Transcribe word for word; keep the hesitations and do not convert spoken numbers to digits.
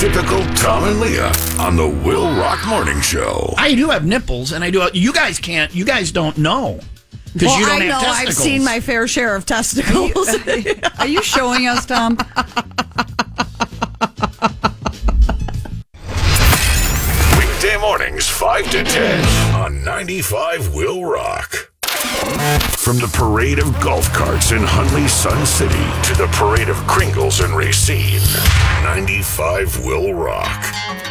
Typical Tom and Leah on the Will Rock Morning Show. I do have nipples, and I do. You guys can't. You guys don't know because Well, you don't I know. have testicles. I've seen my fair share of testicles. Are you, are you showing us, Tom? Weekday mornings, five to ten on ninety-five Will Rock. From the parade of golf carts in Hunley Sun City to the parade of Kringles in Racine, ninety-five Will Rock.